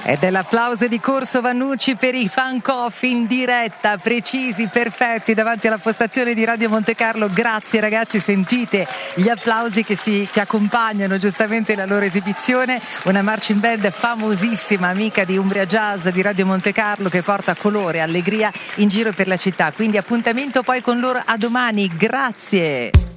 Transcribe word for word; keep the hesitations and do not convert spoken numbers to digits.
Ed è l'applauso di Corso Vannucci per i Fan Coffee in diretta, precisi, perfetti, davanti alla postazione di Radio Montecarlo. Grazie ragazzi, sentite gli applausi che, si, che accompagnano giustamente la loro esibizione. Una marching band famosissima, amica di Umbria Jazz di Radio Montecarlo, che porta colore, allegria in giro per la città. Quindi appuntamento poi con loro a domani. Grazie.